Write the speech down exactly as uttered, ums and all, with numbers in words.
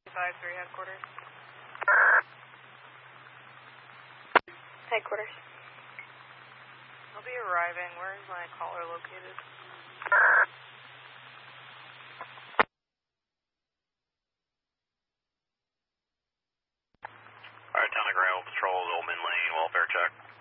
five three headquarters. Headquarters. I'll be arriving. Where is my caller located? Alright, Town of Gravel Patrol, Old Min Lane, welfare check.